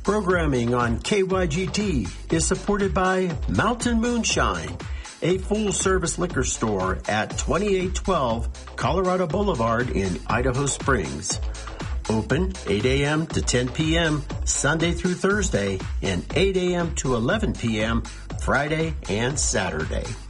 Programming on KYGT is supported by Mountain Moonshine, a full-service liquor store at 2812 Colorado Boulevard in Idaho Springs. Open 8 a.m. to 10 p.m. Sunday through Thursday and 8 a.m. to 11 p.m. Friday and Saturday.